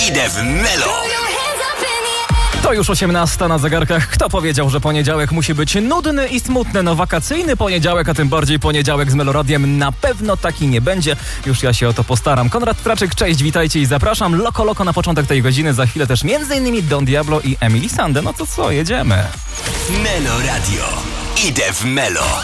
Idę w Melo. To już 18 na zegarkach. Kto powiedział, że poniedziałek musi być nudny i smutny? No wakacyjny poniedziałek, a tym bardziej poniedziałek z Meloradiem na pewno taki nie będzie. Już ja się o to postaram. Konrad Traczyk, cześć, witajcie i zapraszam. Loko na początek tej godziny. Za chwilę też m.in. Don Diablo i Emily Sandé. No to co, jedziemy. Melo Radio. Idę w Melo.